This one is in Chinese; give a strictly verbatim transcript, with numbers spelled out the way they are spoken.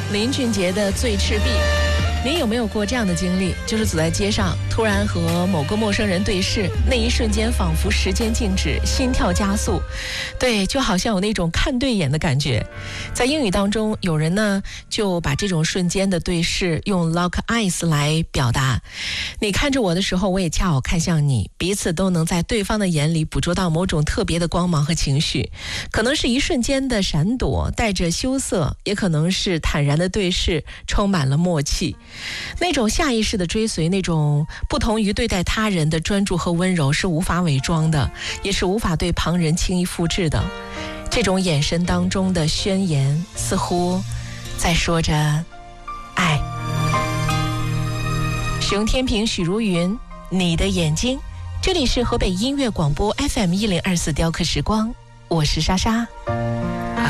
林俊杰的《醉赤壁》。您有没有过这样的经历，就是走在街上突然和某个陌生人对视，那一瞬间仿佛时间静止，心跳加速，对，就好像有那种看对眼的感觉。在英语当中，有人呢就把这种瞬间的对视用 lock eyes 来表达，你看着我的时候，我也恰好看向你，彼此都能在对方的眼里捕捉到某种特别的光芒和情绪，可能是一瞬间的闪躲带着羞涩，也可能是坦然的对视充满了默契。那种下意识的追随，那种不同于对待他人的专注和温柔，是无法伪装的，也是无法对旁人轻易复制的。这种眼神当中的宣言，似乎在说着爱。熊天平、许茹芸，你的眼睛。这里是河北音乐广播 F M 一零二四雕刻时光，我是莎莎。